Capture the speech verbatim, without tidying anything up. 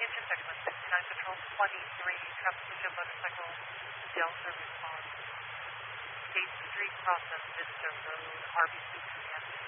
intersection with sixty-nine Patrol twenty-three, traffic control motorcycle, Delta response. State Street, cross of Vista Road, R B C command.